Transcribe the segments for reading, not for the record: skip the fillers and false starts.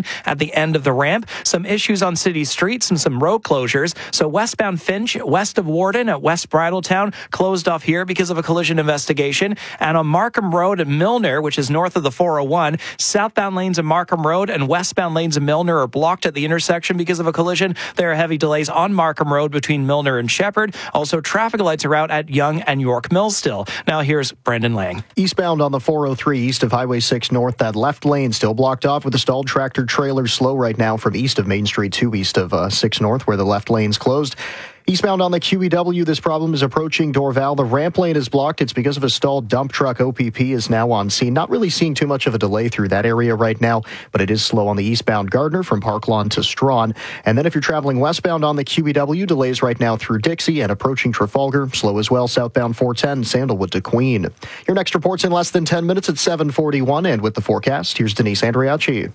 at the end of the ramp. Some issues on city streets and some road closures. So westbound Finch, west of Warden at West Bridletown, closed off here because of a collision investigation. And on Markham Road at Milner, which is north of the 401, southbound lanes of Markham Road and westbound lanes of Milner are blocked at the intersection because of a collision. There are heavy delays on Markham Road between Milner and Shepherd. Also, traffic lights are out at Yonge and York Mills still. Now here's Brendan Lang. Eastbound on the 403 east of Highway 6 North, that left lane still blocked off with a stalled tractor trailer slow right now from east of Main Street 2 east of 6 North where the left lane's closed. Eastbound on the QEW, this problem is approaching Dorval. The ramp lane is blocked. It's because of a stalled dump truck. OPP is now on scene. Not really seeing too much of a delay through that area right now, but it is slow on the eastbound Gardner from Park Lawn to Strawn. And then if you're traveling westbound on the QEW, delays right now through Dixie and approaching Trafalgar. Slow as well southbound 410, Sandalwood to Queen. Your next report's in less than 10 minutes at 7:41. And with the forecast, here's Denise Andriachi.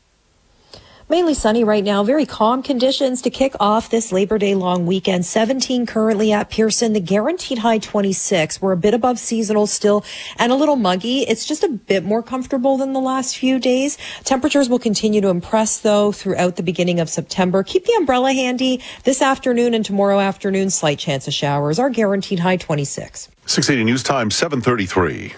Mainly sunny right now, very calm conditions to kick off this Labor Day long weekend. 17 currently at Pearson, the guaranteed high 26. We're a bit above seasonal still and a little muggy. It's just a bit more comfortable than the last few days. Temperatures will continue to impress though throughout the beginning of September. Keep the umbrella handy this afternoon and tomorrow afternoon. Slight chance of showers. Our guaranteed high 26. 680 News Time, 7:33.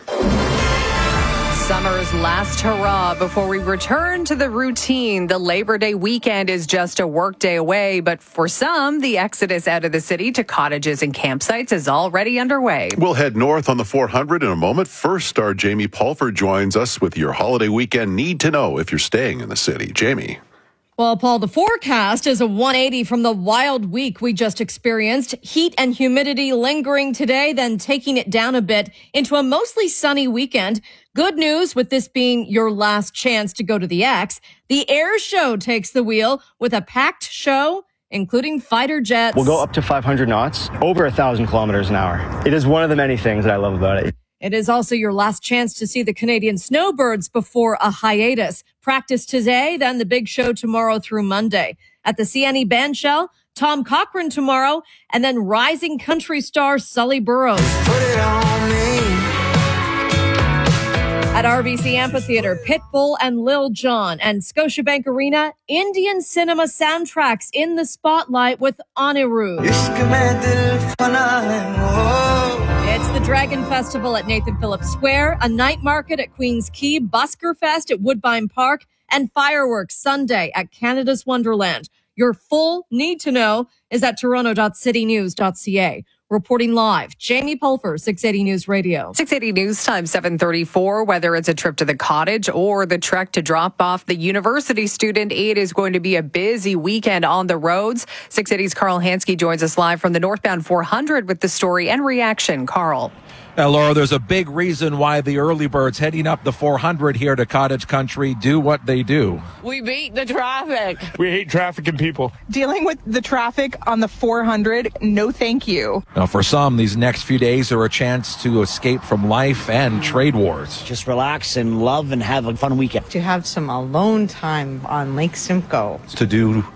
Summer's last hurrah before we return to the routine. The Labor Day weekend is just a work day away, but for some, the exodus out of the city to cottages and campsites is already underway. We'll head north on the 400 in a moment. First, our Jamie Pulfer joins us with your holiday weekend need to know if you're staying in the city. Jamie. Well, Paul, the forecast is a 180 from the wild week we just experienced. Heat and humidity lingering today, then taking it down a bit into a mostly sunny weekend. Good news with this being your last chance to go to the X. The air show takes the wheel with a packed show, including fighter jets. We'll go up to 500 knots, over 1,000 kilometers an hour. It is one of the many things that I love about it. It is also your last chance to see the Canadian snowbirds before a hiatus. Practice today, then the big show tomorrow through Monday. At the CNE Bandshell, Tom Cochrane tomorrow, and then rising country star Sully Burrows. Put it on me. At RBC Amphitheatre, Pitbull and Lil Jon, and Scotiabank Arena, Indian cinema soundtracks in the spotlight with Anirudh. It's the Dragon Festival at Nathan Phillips Square, a night market at Queen's Quay, Busker Fest at Woodbine Park, and fireworks Sunday at Canada's Wonderland. Your full need to know is at toronto.citynews.ca. Reporting live, Jamie Pulfer, 680 News Radio. 680 News Time, 7:34. Whether it's a trip to the cottage or the trek to drop off the university student, it is going to be a busy weekend on the roads. 680's Carl Hansky joins us live from the northbound 400 with the story and reaction. Carl. Now, Laura, there's a big reason why the early birds heading up the 400 here to Cottage Country do what they do. We beat the traffic. We hate traffic and people. Dealing with the traffic on the 400, no thank you. Now, for some, these next few days are a chance to escape from life and trade wars. Just relax and love and have a fun weekend. To have some alone time on Lake Simcoe. To do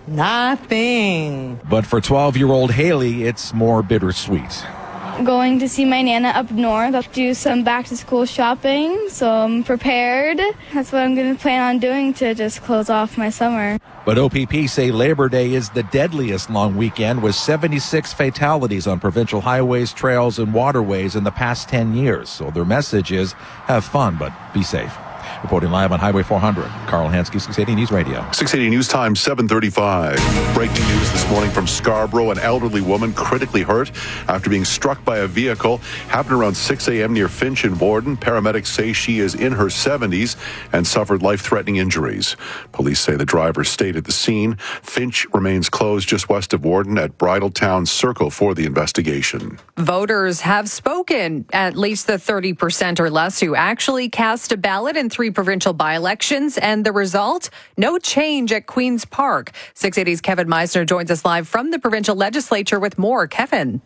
nothing. But for 12-year-old Haley, it's more bittersweet. Going to see my Nana up north. I'll do some back-to-school shopping, so I'm prepared. That's what I'm going to plan on doing to just close off my summer. But OPP say Labor Day is the deadliest long weekend with 76 fatalities on provincial highways, trails, and waterways in the past 10 years. So their message is have fun, but be safe. Reporting live on Highway 400, Carl Hansky, 680 News Radio. 680 News Time, 7:35. Breaking news this morning from Scarborough. An elderly woman critically hurt after being struck by a vehicle. Happened around 6 a.m. near Finch and Warden. Paramedics say she is in her 70s and suffered life-threatening injuries. Police say the driver stayed at the scene. Finch remains closed just west of Warden at Bridletown Circle for the investigation. Voters have spoken, at least the 30% or less who actually cast a ballot in 3 provincial by-elections, and the result, no change at Queen's Park. 680's Kevin Meisner joins us live from the provincial legislature with more. Kevin.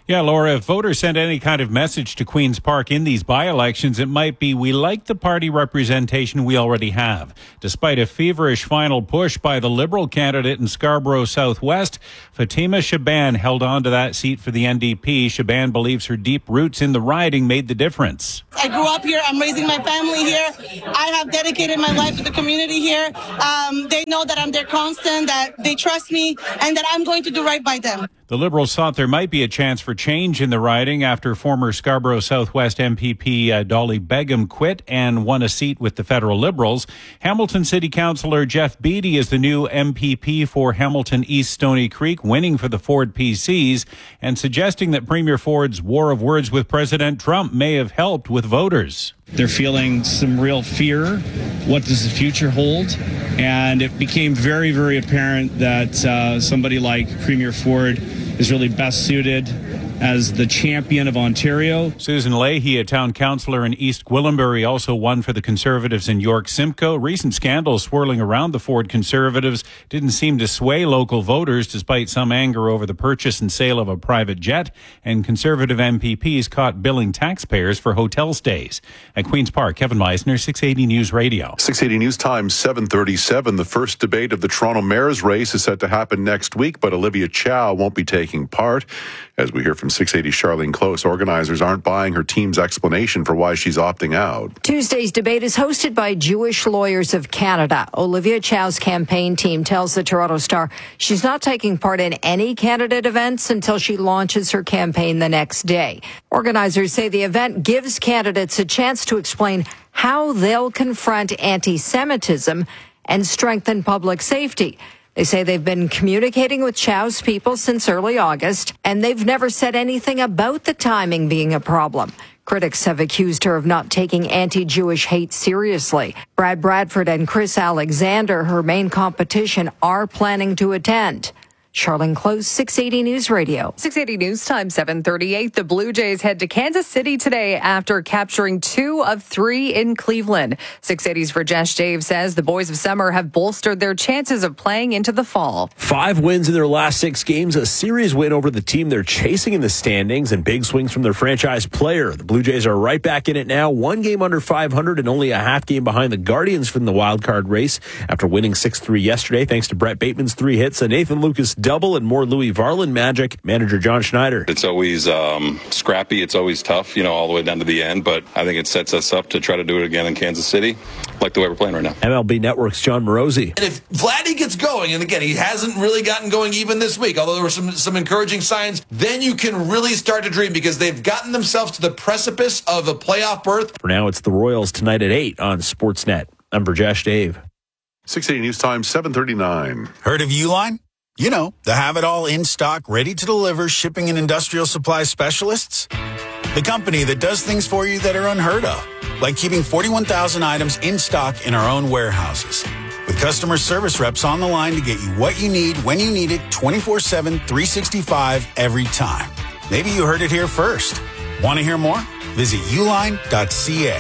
Yeah, Laura, if voters send any kind of message to Queen's Park in these by-elections, it might be, we like the party representation we already have. Despite a feverish final push by the Liberal candidate in Scarborough Southwest, Fatima Shaban held on to that seat for the NDP. Shaban believes her deep roots in the riding made the difference. I grew up here. I'm raising my family here. I have dedicated my life to the community here. They know that I'm their constant, that they trust me, and that I'm going to do right by them. The Liberals thought there might be a chance for change in the riding after former Scarborough Southwest MPP Dolly Begum quit and won a seat with the federal Liberals. Hamilton City Councillor Jeff Beattie is the new MPP for Hamilton East Stony Creek, winning for the Ford PCs and suggesting that Premier Ford's war of words with President Trump may have helped with voters. They're feeling some real fear. What does the future hold? And it became very, very apparent that somebody like Premier Ford is really best suited as the champion of Ontario. Susan Leahy, a town councillor in East Gwillimbury, also won for the Conservatives in York Simcoe. Recent scandals swirling around the Ford Conservatives didn't seem to sway local voters, despite some anger over the purchase and sale of a private jet, and Conservative MPPs caught billing taxpayers for hotel stays. At Queen's Park, Kevin Meisner, 680 News Radio. 680 News Time, 7:37. The first debate of the Toronto mayor's race is set to happen next week, but Olivia Chow won't be taking part. As we hear from 680 Charlene Close, organizers aren't buying her team's explanation for why she's opting out. Tuesday's debate is hosted by Jewish Lawyers of Canada. Olivia Chow's campaign team tells the Toronto Star she's not taking part in any candidate events until she launches her campaign the next day. Organizers say the event gives candidates a chance to explain how they'll confront anti-Semitism and strengthen public safety. They say they've been communicating with Chow's people since early August, and they've never said anything about the timing being a problem. Critics have accused her of not taking anti-Jewish hate seriously. Brad Bradford and Chris Alexander, her main competition, are planning to attend. Charlene Close, 680 News Radio. 680 News Time, 7:38. The Blue Jays head to Kansas City today after capturing 2 of 3 in Cleveland. 680's Rajesh Dave says the boys of summer have bolstered their chances of playing into the fall. 5 wins in their last 6 games, a series win over the team they're chasing in the standings, and big swings from their franchise player. The Blue Jays are right back in it now, 1 game under 500 and only a half game behind the Guardians from the wild card race after winning 6-3 yesterday thanks to Brett Bateman's 3 hits, a Nathan Lucas double, and more Louis Varland magic. Manager John Schneider. It's always scrappy. It's always tough, all the way down to the end. But I think it sets us up to try to do it again in Kansas City, like the way we're playing right now. MLB Network's John Morosi. And if Vladdy gets going, and again, he hasn't really gotten going even this week, although there were some encouraging signs, then you can really start to dream because they've gotten themselves to the precipice of a playoff berth. For now, it's the Royals tonight at 8 on Sportsnet. I'm Rajesh Dave. 680 News Time, 7:39. Heard of Uline? You know, the have-it-all in-stock, ready-to-deliver shipping and industrial supply specialists. The company that does things for you that are unheard of, like keeping 41,000 items in stock in our own warehouses. With customer service reps on the line to get you what you need, when you need it, 24/7, 365, every time. Maybe you heard it here first. Want to hear more? Visit uline.ca.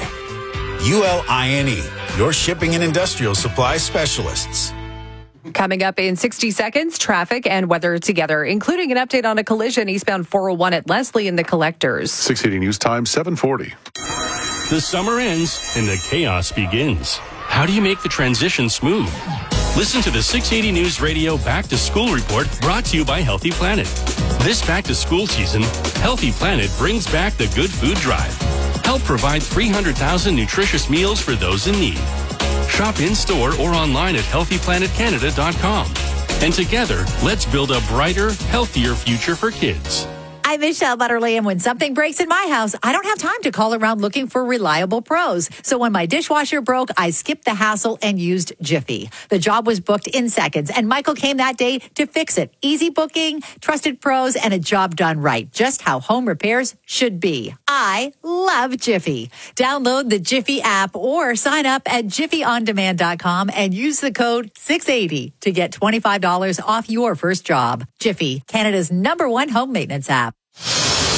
ULINE, your shipping and industrial supply specialists. Coming up in 60 seconds, traffic and weather together, including an update on a collision eastbound 401 at Leslie in the Collectors. 680 News Time, 7:40. The summer ends and the chaos begins. How do you make the transition smooth? Listen to the 680 News Radio Back to School Report brought to you by Healthy Planet. This back to school season, Healthy Planet brings back the Good Food Drive. Help provide 300,000 nutritious meals for those in need. Shop in-store or online at healthyplanetcanada.com. And together, let's build a brighter, healthier future for kids. I'm Michelle Butterly, and when something breaks in my house, I don't have time to call around looking for reliable pros. So when my dishwasher broke, I skipped the hassle and used Jiffy. The job was booked in seconds, and Michael came that day to fix it. Easy booking, trusted pros, and a job done right. Just how home repairs should be. I love Jiffy. Download the Jiffy app or sign up at jiffyondemand.com and use the code 680 to get $25 off your first job. Jiffy, Canada's #1 home maintenance app.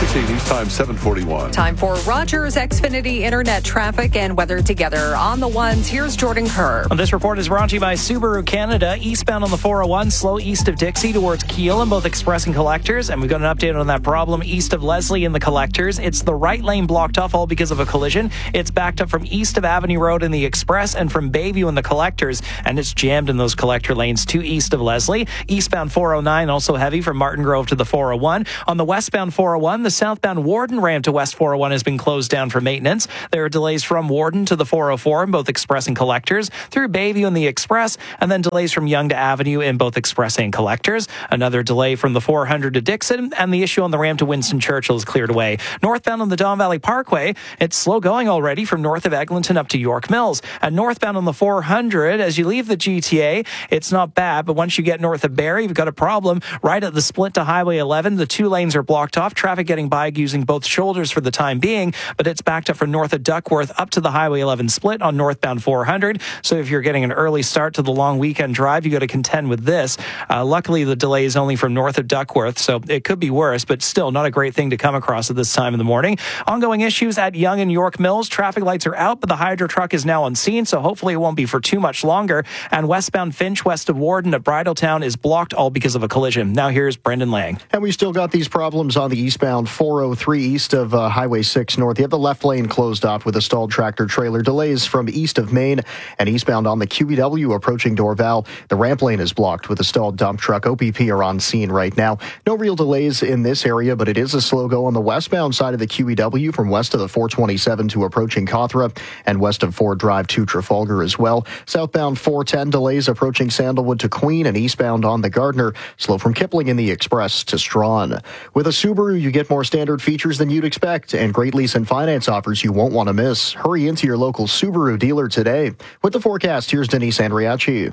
680 News Time 7:41. Time for Rogers Xfinity Internet traffic and weather together. On the ones, here's Jordan Kerr. This report is brought to you by Subaru Canada. Eastbound on the 401, slow east of Dixie towards Kiel in both Express and Collectors. And we've got an update on that problem east of Leslie in the Collectors. It's the right lane blocked off, all because of a collision. It's backed up from east of Avenue Road in the Express and from Bayview in the Collectors. And it's jammed in those collector lanes to east of Leslie. Eastbound 409 also heavy from Martin Grove to the 401. On the westbound 401, the southbound Warden ramp to West 401 has been closed down for maintenance. There are delays from Warden to the 404 in both Express and Collectors, through Bayview in the Express, and then delays from Yonge to Avenue in both Express and Collectors. Another delay from the 400 to Dixon, and the issue on the ramp to Winston Churchill is cleared away. Northbound on the Don Valley Parkway, it's slow going already from north of Eglinton up to York Mills. And northbound on the 400, as you leave the GTA, it's not bad, but once you get north of Barrie, you've got a problem right at the split to Highway 11. The two lanes are blocked off. Traffic getting by using both shoulders for the time being, but it's backed up from north of Duckworth up to the Highway 11 split on northbound 400. So if you're getting an early start to the long weekend drive, you got to contend with this. Luckily, the delay is only from north of Duckworth, so it could be worse, but still not a great thing to come across at this time in the morning. Ongoing issues at Yonge and York Mills. Traffic lights are out, but the Hydro truck is now on scene, so hopefully it won't be for too much longer. And westbound Finch, west of Warden at Bridletown, is blocked, all because of a collision. Now here's Brendan Lang. And we still got these problems on the eastbound 403 east of Highway 6 north. You have the left lane closed off with a stalled tractor trailer. Delays from east of Maine and eastbound on the QEW approaching Dorval. The ramp lane is blocked with a stalled dump truck. OPP are on scene right now. No real delays in this area, but it is a slow go on the westbound side of the QEW from west of the 427 to approaching Cawthra and west of Ford Drive to Trafalgar as well. Southbound 410 delays approaching Sandalwood to Queen and eastbound on the Gardner. Slow from Kipling in the Express to Strawn. With a Subaru, you get more standard features than you'd expect and great lease and finance offers you won't want to miss. Hurry into your local Subaru dealer today. With the forecast, here's Denise Andriachi.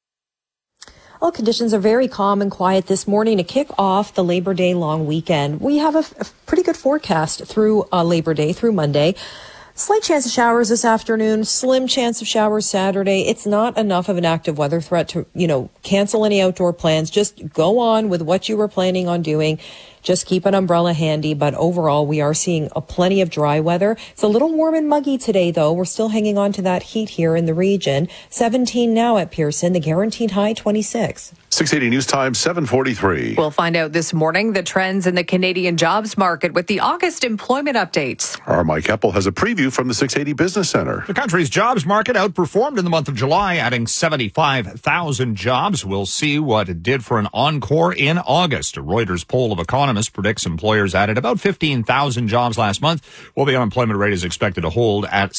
Well, conditions are very calm and quiet this morning to kick off the Labor Day long weekend. We have a pretty good forecast through Labor Day, through Monday. Slight chance of showers this afternoon, slim chance of showers Saturday. It's not enough of an active weather threat to, cancel any outdoor plans. Just go on with what you were planning on doing. Just keep an umbrella handy, but overall, we are seeing plenty of dry weather. It's a little warm and muggy today, though. We're still hanging on to that heat here in the region. 17 now at Pearson, the guaranteed high 26. 680 News Time 7:43. We'll find out this morning the trends in the Canadian jobs market with the August employment updates. Our Mike Eppel has a preview from the 680 Business Center. The country's jobs market outperformed in the month of July, adding 75,000 jobs. We'll see what it did for an encore in August. A Reuters poll of economists predicts employers added about 15,000 jobs last month, while the unemployment rate is expected to hold at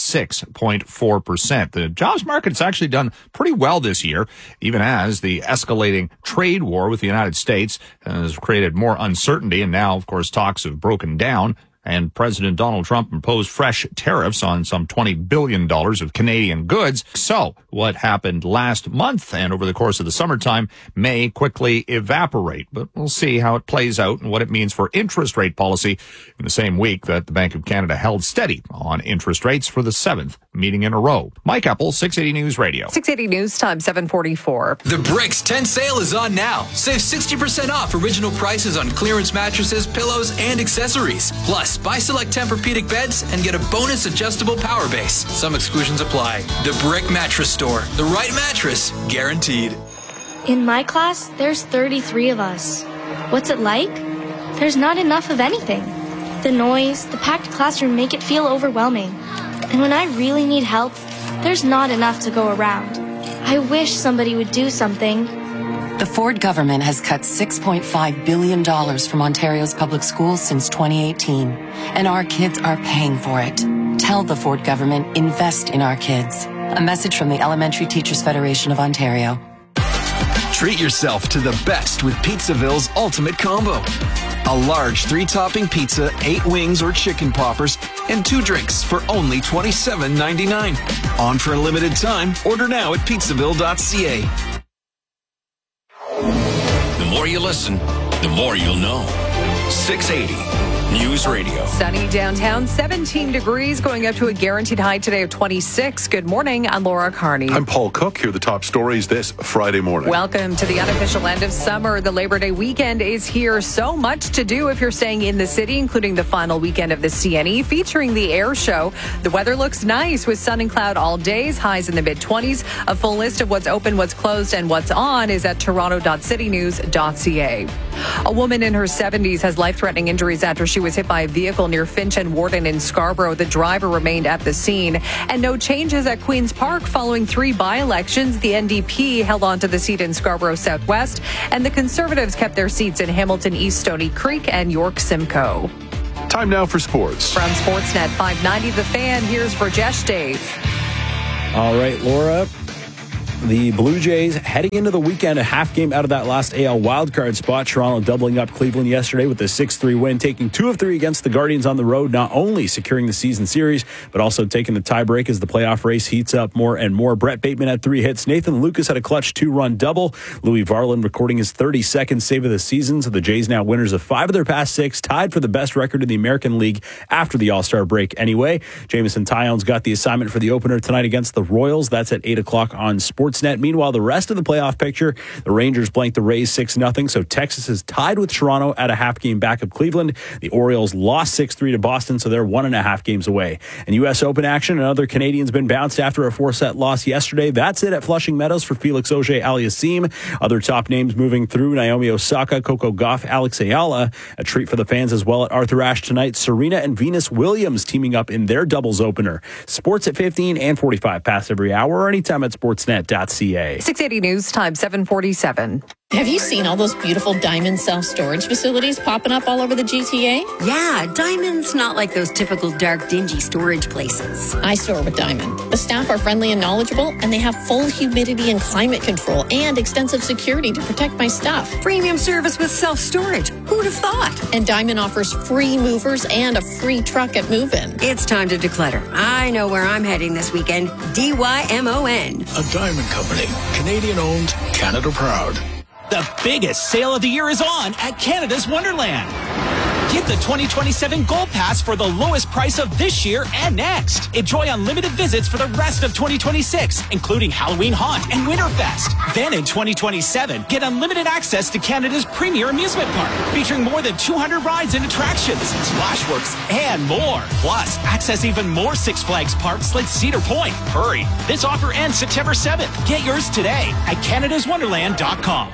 6.4%. The jobs market's actually done pretty well this year, even as the escalating trade war with the United States has created more uncertainty, and now, of course, talks have broken down. And President Donald Trump imposed fresh tariffs on some $20 billion of Canadian goods. So what happened last month and over the course of the summertime may quickly evaporate. But we'll see how it plays out and what it means for interest rate policy in the same week that the Bank of Canada held steady on interest rates for the 7th meeting in a row. Mike Eppel, 680 News Radio. 680 News Time, 7:44. The Bricks 10 sale is on now. Save 60% off original prices on clearance mattresses, pillows, and accessories. Plus, buy select Tempur-Pedic beds and get a bonus adjustable power base. Some exclusions apply. The Brick Mattress Store. The right mattress, guaranteed. In my class, there's 33 of us. What's it like? There's not enough of anything. The noise, the packed classroom make it feel overwhelming. And when I really need help, there's not enough to go around. I wish somebody would do something. The Ford government has cut $6.5 billion from Ontario's public schools since 2018, and our kids are paying for it. Tell the Ford government, invest in our kids. A message from the Elementary Teachers Federation of Ontario. Treat yourself to the best with Pizzaville's Ultimate Combo. A large 3-topping pizza, 8 wings or chicken poppers, and 2 drinks for only $27.99. On for a limited time. Order now at pizzaville.ca. The more you listen, the more you'll know. 680 News Radio. Sunny downtown, 17 degrees, going up to a guaranteed high today of 26. Good morning. I'm Laura Carney. I'm Paul Cook. Here are the top stories this Friday morning. Welcome to the unofficial end of summer. The Labor Day weekend is here. So much to do if you're staying in the city, including the final weekend of the CNE featuring the air show. The weather looks nice with sun and cloud all days, highs in the mid-20s. A full list of what's open, what's closed, and what's on is at toronto.citynews.ca. A woman in her 70s has life-threatening injuries after she was hit by a vehicle near Finch and Warden in Scarborough. The driver remained at the scene. And no changes at Queen's Park following 3 by-elections. The NDP held on to the seat in Scarborough Southwest, and the Conservatives kept their seats in Hamilton East, Stony Creek, and York Simcoe. Time now for sports. From Sportsnet 590 The Fan, here's Rajesh Dave. All right, Laura. The Blue Jays heading into the weekend, a half game out of that last AL wildcard spot. Toronto doubling up Cleveland yesterday with a 6-3 win, taking 2 of 3 against the Guardians on the road, not only securing the season series, but also taking the tiebreak as the playoff race heats up more and more. Brett Bateman had 3 hits. Nathan Lucas had a clutch 2-run double. Louis Varland recording his 32nd save of the season. So the Jays now winners of 5 of their past 6, tied for the best record in the American League after the All-Star break anyway. Jamison Tyon's got the assignment for the opener tonight against the Royals. That's at 8 o'clock on Sportsnet. Meanwhile, the rest of the playoff picture, the Rangers blanked the Rays 6-0. So Texas is tied with Toronto at a half game back of Cleveland. The Orioles lost 6-3 to Boston, so they're 1.5 games away. And U.S. Open action, another Canadian's been bounced after a 4-set loss yesterday. That's it at Flushing Meadows for Felix Auger-Aliassime. Other top names moving through: Naomi Osaka, Coco Gauff, Alex Ayala. A treat for the fans as well at Arthur Ashe tonight. Serena and Venus Williams teaming up in their doubles opener. Sports at 15 and 45 past every hour or anytime at sportsnet.ca. 680 News Time, 7:47. Have you seen all those beautiful Diamond self-storage facilities popping up all over the GTA? Yeah, Diamond's not like those typical dark, dingy storage places. I store with Diamond. The staff are friendly and knowledgeable, and they have full humidity and climate control and extensive security to protect my stuff. Premium service with self-storage. Who'd have thought? And Diamond offers free movers and a free truck at move-in. It's time to declutter. I know where I'm heading this weekend. DYMON. A Diamond Company. Canadian-owned, Canada-proud. The biggest sale of the year is on at Canada's Wonderland. Get the 2027 Gold Pass for the lowest price of this year and next. Enjoy unlimited visits for the rest of 2026, including Halloween Haunt and Winterfest. Then in 2027, get unlimited access to Canada's premier amusement park, featuring more than 200 rides and attractions, Splashworks, and more. Plus, access even more Six Flags parks like Cedar Point. Hurry, this offer ends September 7th. Get yours today at canadaswonderland.com.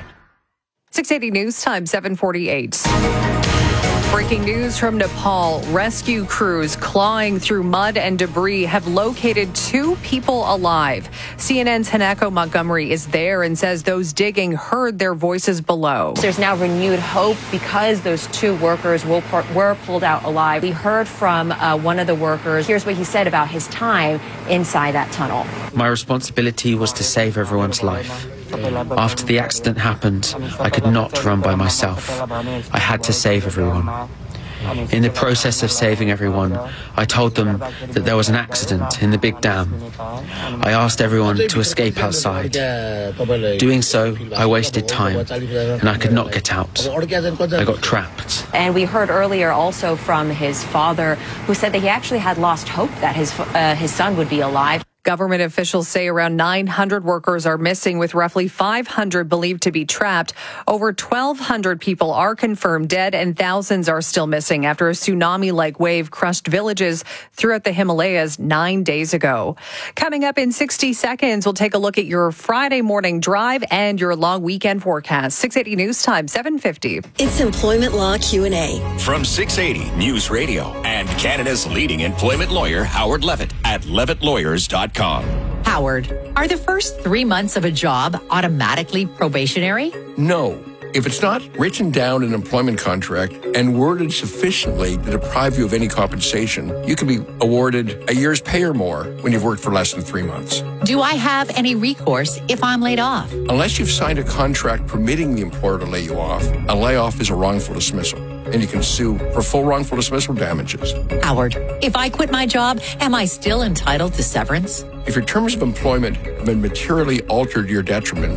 680 News Time, 7:48. Breaking news from Nepal. Rescue crews clawing through mud and debris have located 2 people alive. CNN's Hanako Montgomery is there and says those digging heard their voices below. There's now renewed hope because those 2 workers were pulled out alive. We heard from one of the workers. Here's what he said about his time inside that tunnel. My responsibility was to save everyone's life. After the accident happened, I could not run by myself. I had to save everyone. In the process of saving everyone, I told them that there was an accident in the big dam. I asked everyone to escape outside. Doing so, I wasted time, and I could not get out. I got trapped. And we heard earlier also from his father, who said that he actually had lost hope that his son would be alive. Government officials say around 900 workers are missing, with roughly 500 believed to be trapped. Over 1,200 people are confirmed dead, and thousands are still missing after a tsunami-like wave crushed villages throughout the Himalayas 9 days ago. Coming up in 60 seconds, we'll take a look at your Friday morning drive and your long weekend forecast. 680 News Time, 7:50. It's Employment Law Q&A. From 680 News Radio and Canada's leading employment lawyer, Howard Levitt, at levittlawyers.com. Howard, are the first 3 months of a job automatically probationary? No. If it's not written down in an employment contract and worded sufficiently to deprive you of any compensation, you can be awarded a year's pay or more when you've worked for less than 3 months. Do I have any recourse if I'm laid off? Unless you've signed a contract permitting the employer to lay you off, a layoff is a wrongful dismissal, and you can sue for full wrongful dismissal damages. Howard, if I quit my job, am I still entitled to severance? If your terms of employment have been materially altered to your detriment,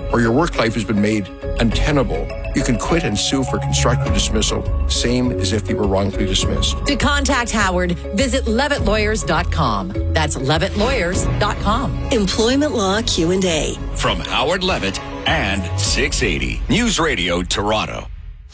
or your work life has been made untenable, you can quit and sue for constructive dismissal, same as if you were wrongfully dismissed. To contact Howard, visit levittlawyers.com. That's levittlawyers.com. Employment Law Q&A. From Howard Levitt and 680 News Radio Toronto.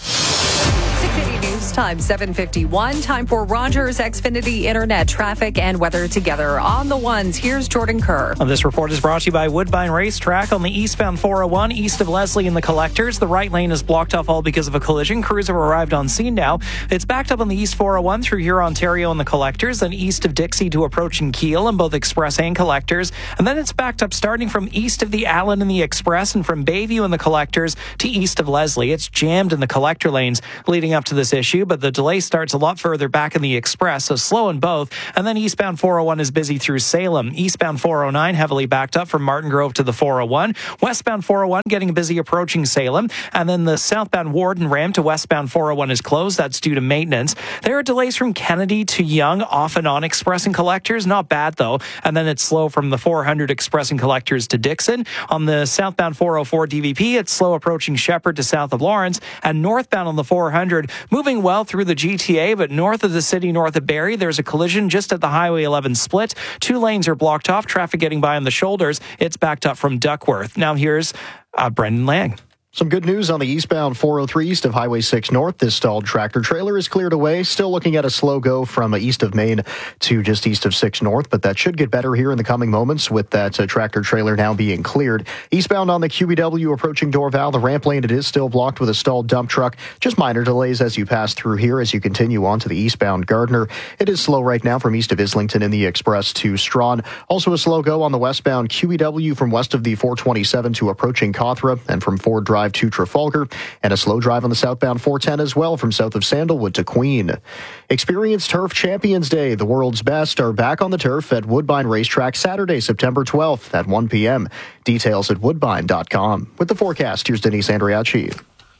680 News Time, 7:51. Time for Rogers Xfinity Internet traffic and weather together. On the ones, here's Jordan Kerr. This report is brought to you by Woodbine Racetrack on the eastbound 401 east of Leslie and the Collectors. The right lane is blocked off all because of a collision. Crews have arrived on scene now. It's backed up on the east 401 through Huron, Ontario and the Collectors, then east of Dixie to approaching Keele on both Express and Collectors. And then it's backed up starting from east of the Allen and the Express and from Bayview and the Collectors to east of Leslie. It's jammed in the collector lanes leading up to this issue, but the delay starts a lot further back in the Express, so slow in both. And then eastbound 401 is busy through Salem. Eastbound 409 heavily backed up from Martin Grove to the 401. Westbound 401 getting busy approaching Salem. And then the southbound Warden ramp to westbound 401 is closed. That's due to maintenance. There are delays from Kennedy to Yonge off and on Express and Collectors. Not bad, though. And then it's slow from the 400 Express and Collectors to Dixon. On the southbound 404 DVP, it's slow approaching Shepherd to south of Lawrence. And northbound on the 400, moving well through the GTA, but north of the city, north of Barrie, there's a collision just at the Highway 11 split. 2 lanes are blocked off, traffic getting by on the shoulders. It's backed up from Duckworth. Now here's Brendan Lang. Some good news on the eastbound 403 east of Highway 6 North. This stalled tractor trailer is cleared away. Still looking at a slow go from east of Main to just east of 6 North, but that should get better here in the coming moments with that tractor trailer now being cleared. Eastbound on the QEW approaching Dorval, the ramp lane, it is still blocked with a stalled dump truck. Just minor delays as you pass through here as you continue on to the eastbound Gardner. It is slow right now from east of Islington in the Express to Strawn. Also a slow go on the westbound QEW from west of the 427 to approaching Cawthra and from Ford Drive to Trafalgar, and a slow drive on the southbound 410 as well from south of Sandalwood to Queen. Experience Turf Champions Day. The world's best are back on the turf at Woodbine Racetrack Saturday, September 12th at 1 p.m. Details at woodbine.com. With the forecast, here's Denise Andriachi.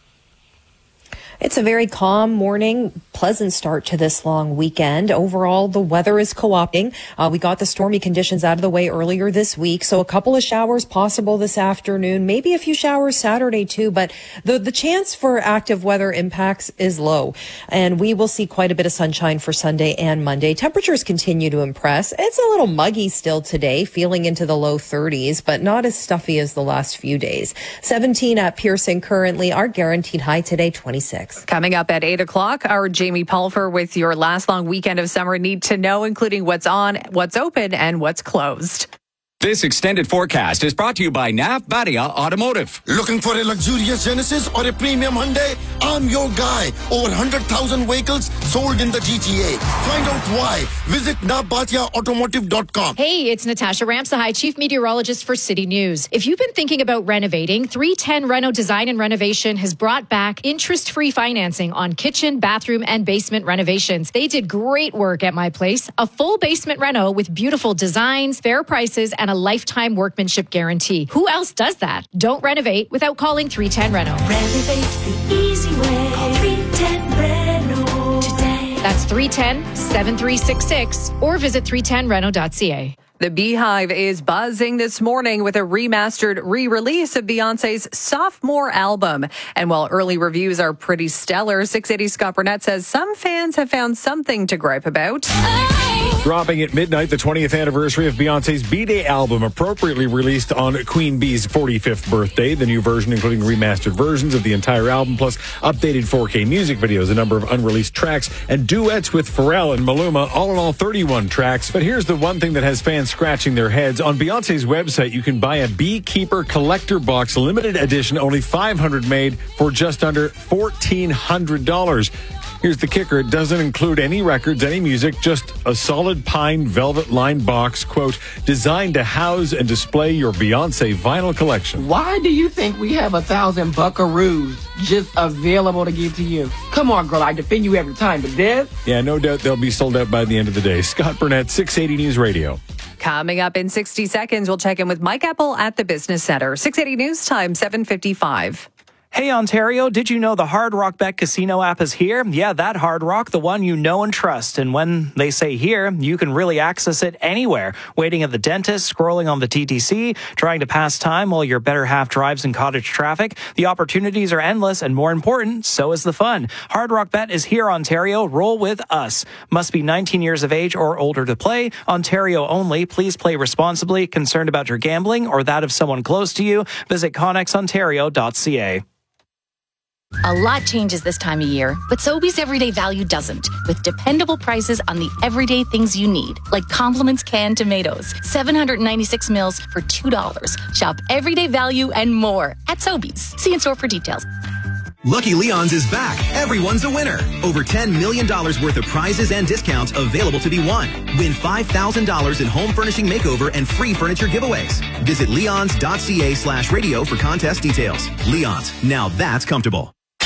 It's a very calm morning, pleasant start to this long weekend. Overall, the weather is co-opting. We got the stormy conditions out of the way earlier this week, so a couple of showers possible this afternoon, maybe a few showers Saturday too, but the chance for active weather impacts is low, and we will see quite a bit of sunshine for Sunday and Monday. Temperatures continue to impress. It's a little muggy still today, feeling into the low 30s, but not as stuffy as the last few days. 17 at Pearson currently. Our guaranteed high today, 26. Coming up at 8 o'clock, our Jamie Pulver with your last long weekend of summer need to know, including what's on, what's open, and what's closed. This extended forecast is brought to you by Nav Badia Automotive. Looking for a luxurious Genesis or a premium Hyundai? I'm your guy. Over 100,000 vehicles sold in the GTA. Find out why. Visit navbatiaautomotive.com. Hey, it's Natasha Ramsahai, Chief Meteorologist for City News. If you've been thinking about renovating, 310 Reno Design and Renovation has brought back interest-free financing on kitchen, bathroom, and basement renovations. They did great work at my place. A full basement reno with beautiful designs, fair prices, and a lifetime workmanship guarantee. Who else does that? Don't renovate without calling 310 Reno. Renovate the easy way. Call 310 Reno today. That's 310-7366 or visit 310reno.ca. The Beehive is buzzing this morning with a remastered re-release of Beyonce's sophomore album. And while early reviews are pretty stellar, 680 Scott Burnett says some fans have found something to gripe about. Dropping at midnight, the 20th anniversary of Beyonce's B-Day album, appropriately released on Queen Bee's 45th birthday. The new version, including remastered versions of the entire album, plus updated 4K music videos, a number of unreleased tracks, and duets with Pharrell and Maluma, all in all 31 tracks. But here's the one thing that has fans scratching their heads. On Beyonce's website, you can buy a Beekeeper collector box, limited edition, only 500 made, for just under $1,400. Here's the kicker. It doesn't include any records, any music, just a solid pine velvet-lined box, quote, designed to house and display your Beyonce vinyl collection. Why do you think we have 1,000 buckaroos just available to give to you? Come on, girl, I defend you every time, but this? Yeah, no doubt they'll be sold out by the end of the day. Scott Burnett, 680 News Radio. Coming up in 60 seconds, we'll check in with Mike Apple at the Business Center. 680 News Time, 7:55. Hey Ontario, did you know the Hard Rock Bet Casino app is here? Yeah, that Hard Rock, the one you know and trust. And when they say here, you can really access it anywhere. Waiting at the dentist, scrolling on the TTC, trying to pass time while your better half drives in cottage traffic. The opportunities are endless, and more important, so is the fun. Hard Rock Bet is here, Ontario. Roll with us. Must be 19 years of age or older to play. Ontario only. Please play responsibly. Concerned about your gambling or that of someone close to you? Visit connexontario.ca. A lot changes this time of year, but Sobeys Everyday Value doesn't. With dependable prices on the everyday things you need, like Compliments canned tomatoes, 796 mils for $2. Shop Everyday Value and more at Sobeys. See in store for details. Lucky Leon's is back. Everyone's a winner. Over $10 million worth of prizes and discounts available to be won. Win $5,000 in home furnishing makeover and free furniture giveaways. Visit leons.ca/radio for contest details. Leon's, now that's comfortable.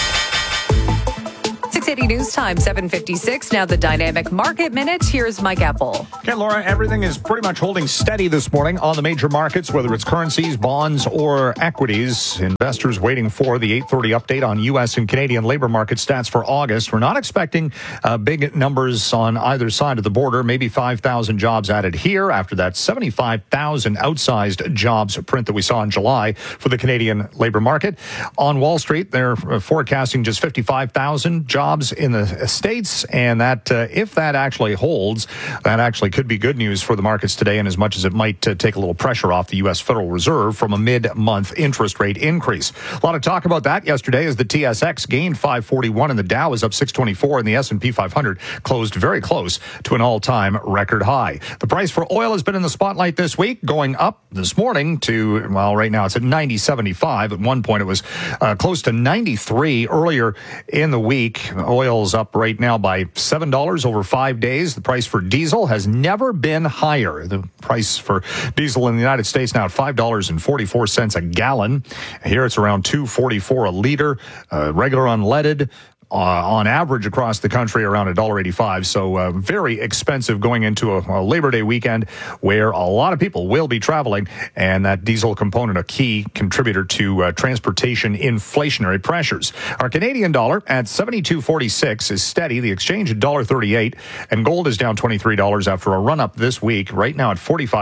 680 News Time, 7:56. Now the Dynamic Market Minute. Here's Mike Apple. Okay, Laura, everything is pretty much holding steady this morning on the major markets, whether it's currencies, bonds, or equities. Investors waiting for the 8:30 update on U.S. and Canadian labor market stats for August. We're not expecting big numbers on either side of the border. Maybe 5,000 jobs added here after that 75,000 outsized jobs print that we saw in July for the Canadian labor market. On Wall Street, they're forecasting just 55,000 jobs in the States, and that if that actually holds, that actually could be good news for the markets today, and as much as it might take a little pressure off the U.S. Federal Reserve from a mid-month interest rate increase. A lot of talk about that yesterday as the TSX gained 541 and the Dow is up 624 and the S&P 500 closed very close to an all-time record high. The price for oil has been in the spotlight this week, going up this morning to, well, right now it's at 90.75. At one point it was close to 93 earlier in the week. Oil's up right now by $7 over 5 days. The price for diesel has never been higher. The price for diesel in the United States now at $5.44 a gallon. Here it's around $2.44 a liter. Regular unleaded. On average across the country around $1.85. So very expensive going into a Labor Day weekend where a lot of people will be traveling, and that diesel component a key contributor to transportation inflationary pressures. Our Canadian dollar at 72.46 is steady. The exchange at $1.38, and gold is down $23 after a run up this week, right now at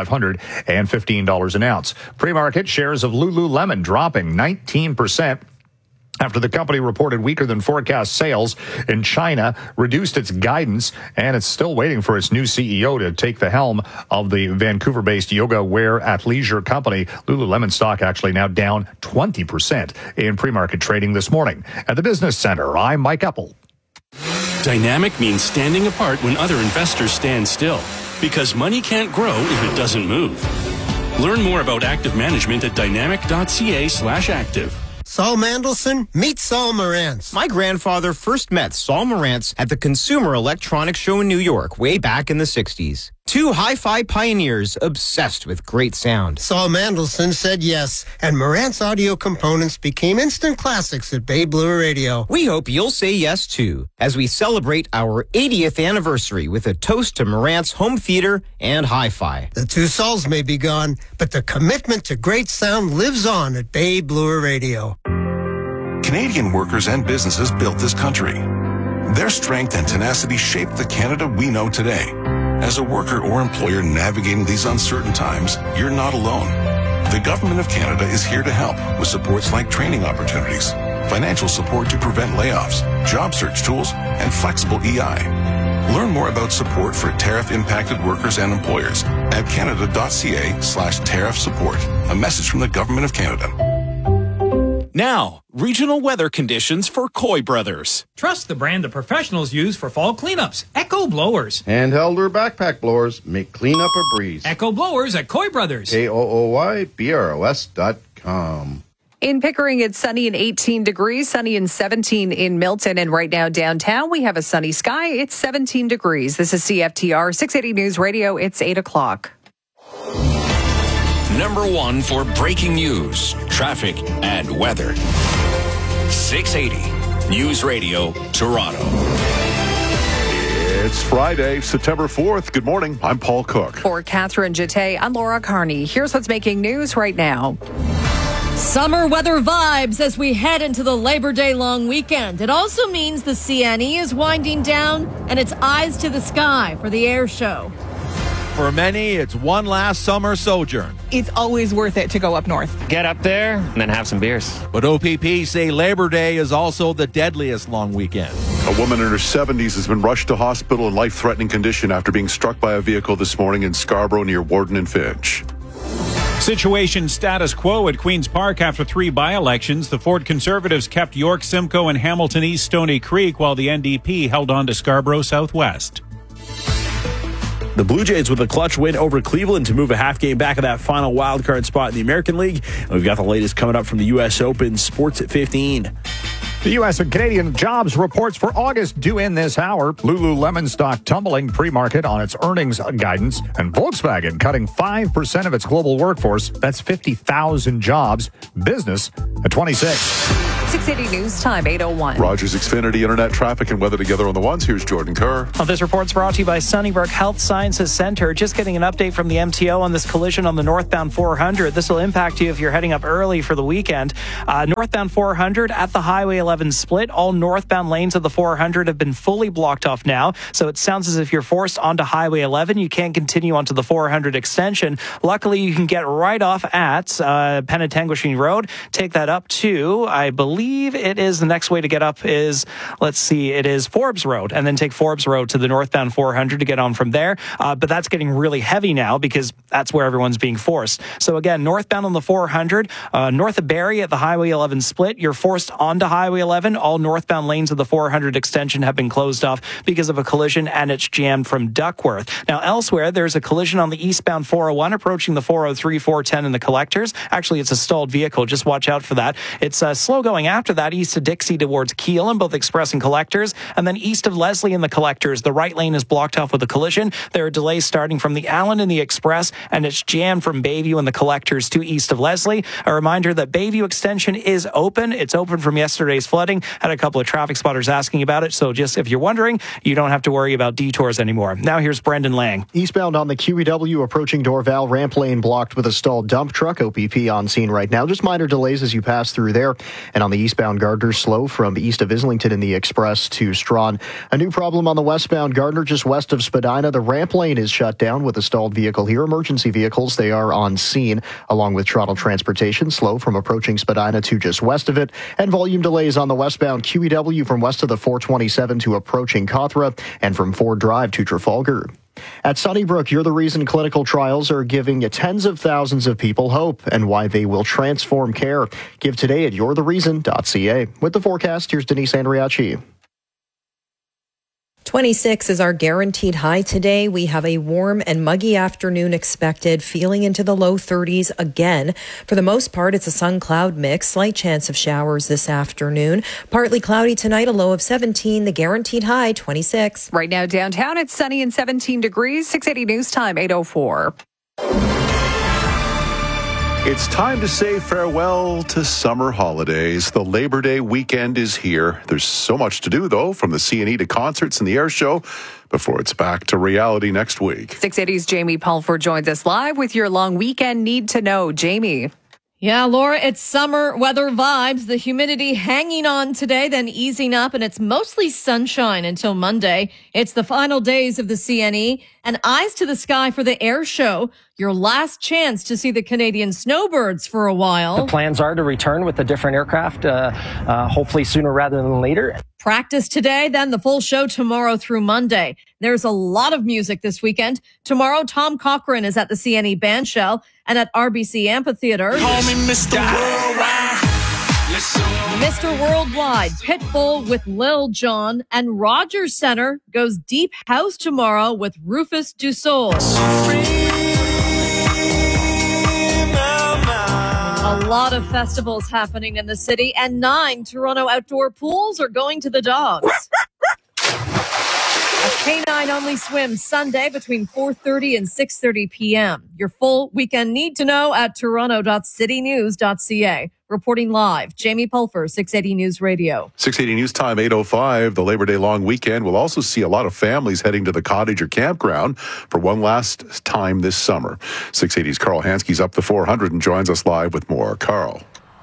$4,515 an ounce. Pre-market shares of Lululemon dropping 19%. After the company reported weaker than forecast sales in China, reduced its guidance, and it's still waiting for its new CEO to take the helm of the Vancouver-based yoga wear athleisure company. Lululemon stock actually now down 20% in pre-market trading this morning. At the Business Center, I'm Mike Apple. Dynamic means standing apart when other investors stand still, because money can't grow if it doesn't move. Learn more about active management at dynamic.ca/active. Saul Mandelson, meet Saul Marantz. My grandfather first met Saul Marantz at the Consumer Electronics Show in New York way back in the 60s. Two hi-fi pioneers obsessed with great sound. Saul Mandelson said yes, and Marantz audio components became instant classics at Bay Blue Radio. We hope you'll say yes, too, as we celebrate our 80th anniversary with a toast to Marantz home theater and hi-fi. The two Sauls may be gone, but the commitment to great sound lives on at Bay Blue Radio. Canadian workers and businesses built this country. Their strength and tenacity shaped the Canada we know today. As a worker or employer navigating these uncertain times, you're not alone. The Government of Canada is here to help with supports like training opportunities, financial support to prevent layoffs, job search tools, and flexible EI. Learn more about support for tariff-impacted workers and employers at canada.ca/tariff support. A message from the Government of Canada. Now, regional weather conditions for Coy Brothers. Trust the brand the professionals use for fall cleanups. Echo Blowers. Handheld or backpack blowers make cleanup a breeze. Echo Blowers at Coy Brothers. KOOYBROS.com. In Pickering, it's sunny and 18 degrees, sunny and 17 in Milton. And right now downtown, we have a sunny sky. It's 17 degrees. This is CFTR 680 News Radio. It's 8 o'clock. Number one for breaking news, traffic, and weather. 680 News Radio, Toronto. It's Friday, September 4th. Good morning. I'm Paul Cook. For Catherine Jeté, I'm Laura Carney. Here's what's making news right now. Summer weather vibes as we head into the Labor Day long weekend. It also means the CNE is winding down and it's eyes to the sky for the air show. For many, it's one last summer sojourn. It's always worth it to go up north. Get up there and then have some beers. But OPP say Labor Day is also the deadliest long weekend. A woman in her 70s has been rushed to hospital in life-threatening condition after being struck by a vehicle this morning in Scarborough near Warden and Finch. Situation status quo at Queen's Park after 3 by-elections. The Ford Conservatives kept York, Simcoe, and Hamilton East Stony Creek, while the NDP held on to Scarborough Southwest. The Blue Jays with a clutch win over Cleveland to move a half game back of that final wildcard spot in the American League. And we've got the latest coming up from the U.S. Open. Sports at 15. The U.S. and Canadian jobs reports for August due in this hour. Lululemon stock tumbling pre-market on its earnings guidance. And Volkswagen cutting 5% of its global workforce. That's 50,000 jobs. Business at 26. 680 News Time, 8:01. Rogers Xfinity Internet traffic and weather together on the ones. Here's Jordan Kerr. Well, this report's brought to you by Sunnybrook Health Sciences Center. Just getting an update from the MTO on this collision on the northbound 400. This will impact you if you're heading up early for the weekend. Northbound 400 at the Highway 11 split. All northbound lanes of the 400 have been fully blocked off now. So it sounds as if you're forced onto Highway 11. You can't continue onto the 400 extension. Luckily, you can get right off at Penetanguishene Road. Take that up to, I believe it is the next way to get up is, it is Forbes Road, and then take Forbes Road to the northbound 400 to get on from there. But that's getting really heavy now because that's where everyone's being forced. So again, northbound on the 400, north of Barrie at the Highway 11 split, you're forced onto Highway 11. All northbound lanes of the 400 extension have been closed off because of a collision, and it's jammed from Duckworth. Now, elsewhere, there's a collision on the eastbound 401 approaching the 403, 410 and the collectors. Actually, it's a stalled vehicle. Just watch out for that. It's slow going after that, east of Dixie towards Keele and both express and collectors. And then east of Leslie and the collectors, the right lane is blocked off with a collision. There are delays starting from the Allen and the express, and it's jammed from Bayview and the collectors to east of Leslie. A reminder that Bayview extension is open. It's open from yesterday's flooding. Had a couple of traffic spotters asking about it. So just if you're wondering, you don't have to worry about detours anymore. Now here's Brendan Lang. Eastbound on the QEW approaching Dorval, ramp lane blocked with a stalled dump truck. OPP on scene right now. Just minor delays as you pass through there. And on the eastbound Gardner, slow from east of Islington in the express to Strawn. A new problem on the westbound Gardner just west of Spadina. The ramp lane is shut down with a stalled vehicle here. Emergency vehicles, they are on scene along with Toronto Transportation, slow from approaching Spadina to just west of it. And volume delays on the westbound QEW from west of the 427 to approaching Cawthra and from Ford Drive to Trafalgar. At Sunnybrook, You're the Reason clinical trials are giving tens of thousands of people hope and why they will transform care. Give today at you'rethereason.ca. With the forecast, here's Denise Andriachi. 26 is our guaranteed high today. We have a warm and muggy afternoon expected, feeling into the low 30s again. For the most part, it's a sun-cloud mix. Slight chance of showers this afternoon. Partly cloudy tonight, a low of 17. The guaranteed high, 26. Right now downtown, it's sunny and 17 degrees. 680 News Time, 8:04. It's time to say farewell to summer holidays. The Labor Day weekend is here. There's so much to do, though, from the CNE to concerts and the air show, before it's back to reality next week. 680's Jamie Pulford joins us live with your long weekend need to know. Jamie. Yeah, Laura, it's summer weather vibes. The humidity hanging on today, then easing up, and it's mostly sunshine until Monday. It's the final days of the CNE, and eyes to the sky for the air show. Your last chance to see the Canadian snowbirds for a while. The plans are to return with a different aircraft, hopefully sooner rather than later. Practice today, then the full show tomorrow through Monday. There's a lot of music this weekend. Tomorrow, Tom Cochrane is at the CNE Bandshell and at RBC Amphitheater. Call me Mr. Worldwide. Mr. Worldwide, Pitbull with Lil Jon, and Rogers Center goes deep house tomorrow with Rufus Du Sol. A lot of festivals happening in the city, and 9 Toronto outdoor pools are going to the dogs. A canine-only swim Sunday between 4:30 and 6:30 p.m. Your full weekend need to know at toronto.citynews.ca. Reporting live, Jamie Pulford, 680 News Radio. 680 News Time, 8:05. The Labor Day long weekend will also see a lot of families heading to the cottage or campground for one last time this summer. 680's Carl Hansky's up the 400 and joins us live with more. Carl.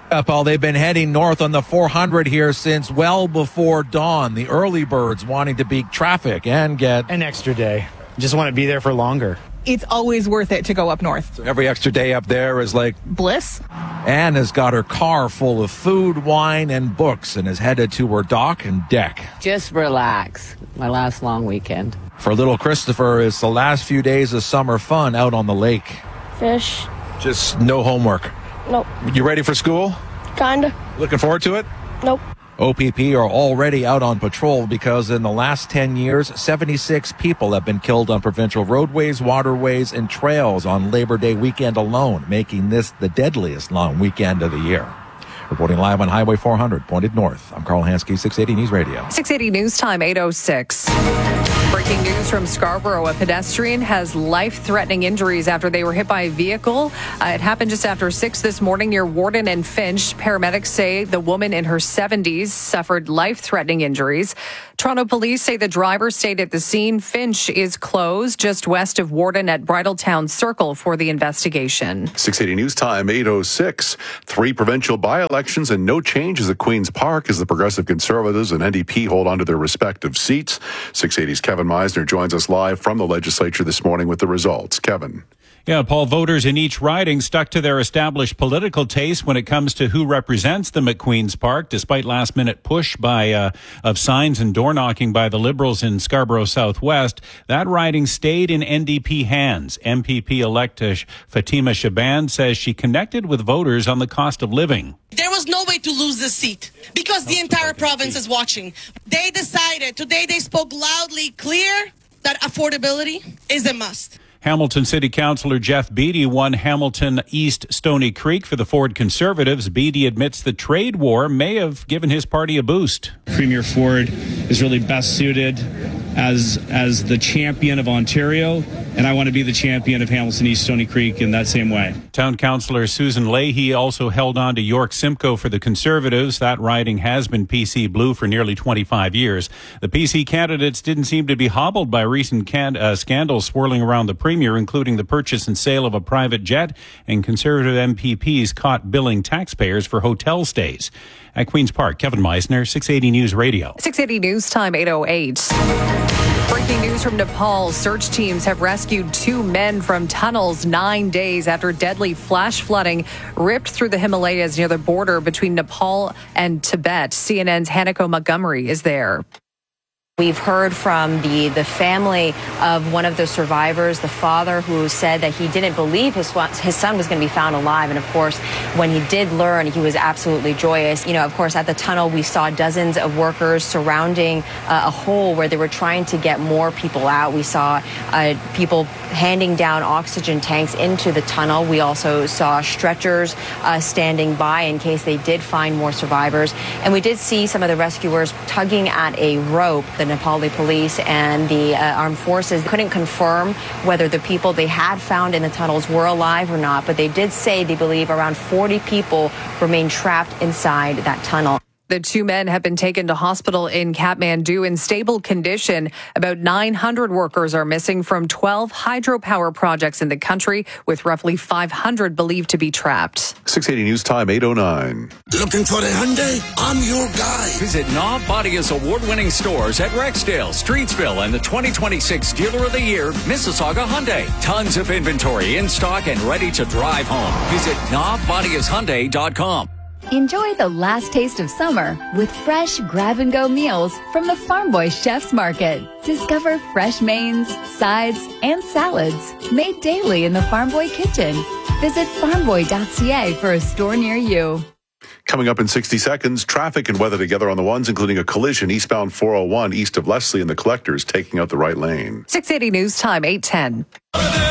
Paul, they've been heading north on the 400 here since well before dawn. The early birds wanting to beat traffic and get an extra day. Just want to be there for longer. It's always worth it to go up north. So every extra day up there is like bliss. Anne has got her car full of food, wine, and books and is headed to her dock and deck. Just relax. My last long weekend. For little Christopher, it's the last few days of summer fun out on the lake. Fish. Just no homework. Nope. You ready for school? Kinda. Looking forward to it? Nope. OPP are already out on patrol because in the last 10 years, 76 people have been killed on provincial roadways, waterways, and trails on Labor Day weekend alone, making this the deadliest long weekend of the year. Reporting live on Highway 400, pointed north. I'm Carl Hansky, 680 News Radio. 680 News Time, 8:06. Breaking news from Scarborough. A pedestrian has life-threatening injuries after they were hit by a vehicle. It happened just after 6 this morning near Warden and Finch. Paramedics say the woman in her 70s suffered life-threatening injuries. Toronto police say the driver stayed at the scene. Finch is closed just west of Warden at Bridletown Circle for the investigation. 680 News Time, 8:06. 3 provincial by-elections and no changes at Queen's Park as the Progressive Conservatives and NDP hold on to their respective seats. 680's Kevin Meisner joins us live from the legislature this morning with the results. Kevin. Yeah, Paul, voters in each riding stuck to their established political taste when it comes to who represents them at Queen's Park, despite last-minute push of signs and door-knocking by the Liberals in Scarborough Southwest. That riding stayed in NDP hands. MPP-elect Fatima Shaban says she connected with voters on the cost of living. There was no way to lose this seat because the entire province is watching. They decided, today they spoke loudly, clear, that affordability is a must. Hamilton City Councillor Jeff Beattie won Hamilton East Stony Creek for the Ford Conservatives. Beattie admits the trade war may have given his party a boost. Premier Ford is really best suited as the champion of Ontario, and I want to be the champion of Hamilton East Stony Creek in that same way. Town Councillor Susan Leahy also held on to York Simcoe for the Conservatives. That riding has been PC blue for nearly 25 years. The PC candidates didn't seem to be hobbled by recent scandals swirling around the Premier, including the purchase and sale of a private jet and Conservative MPPs caught billing taxpayers for hotel stays. At Queen's Park, Kevin Meisner, 680 News Radio. 680 News Time, 8:08. Breaking news from Nepal. Search teams have rescued 2 men from tunnels 9 days after deadly flash flooding ripped through the Himalayas near the border between Nepal and Tibet. CNN's Hanako Montgomery is there. We've heard from the family of one of the survivors, the father who said that he didn't believe his son was going to be found alive. And of course, when he did learn, he was absolutely joyous. You know, of course, at the tunnel, we saw dozens of workers surrounding a hole where they were trying to get more people out. We saw people handing down oxygen tanks into the tunnel. We also saw stretchers standing by in case they did find more survivors. And we did see some of the rescuers tugging at a rope. The Nepali police and the armed forces couldn't confirm whether the people they had found in the tunnels were alive or not, but they did say they believe around 40 people remain trapped inside that tunnel. The 2 men have been taken to hospital in Kathmandu in stable condition. About 900 workers are missing from 12 hydropower projects in the country, with roughly 500 believed to be trapped. 680 News Time, 8:09. Looking for a Hyundai? I'm your guy. Visit Knob Bodia's award-winning stores at Rexdale, Streetsville, and the 2026 Dealer of the Year, Mississauga Hyundai. Tons of inventory in stock and ready to drive home. Visit knobbodiashyundai.com. Enjoy the last taste of summer with fresh grab-and-go meals from the Farm Boy Chef's Market. Discover fresh mains, sides, and salads made daily in the Farm Boy kitchen. Visit farmboy.ca for a store near you. Coming up in 60 seconds, traffic and weather together on the ones, including a collision eastbound 401 east of Leslie and the Collectors taking out the right lane. 680 News Time, 8:10.